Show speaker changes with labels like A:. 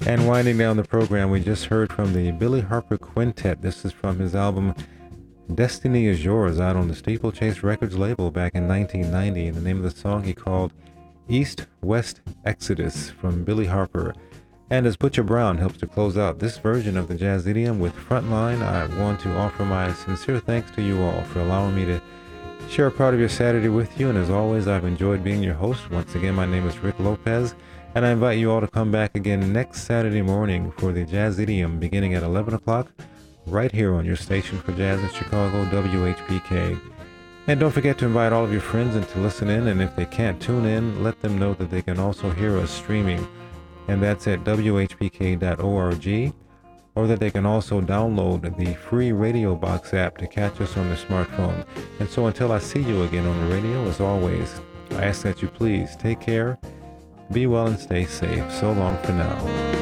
A: And winding down the program, we just heard from the Billy Harper Quintet. This is from his album Destiny Is Yours, out on the Steeplechase Records label back in 1990. And the name of the song he called East West Exodus from Billy Harper. And as Butcher Brown helps to close out this version of the Jazz Idiom with Frontline, I want to offer my sincere thanks to you all for allowing me to share a part of your Saturday with you. And as always, I've enjoyed being your host. Once again, my name is Rick Lopez, and I invite you all to come back again next Saturday morning for the Jazz Idiom beginning at 11 o'clock right here on your station for jazz in Chicago, WHPK. And don't forget to invite all of your friends and to listen in, and if they can't tune in, let them know that they can also hear us streaming, and that's at whpk.org, or that they can also download the free Radio Box app to catch us on their smartphone. And so until I see you again on the radio, as always, I ask that you please take care, be well, and stay safe. So long for now.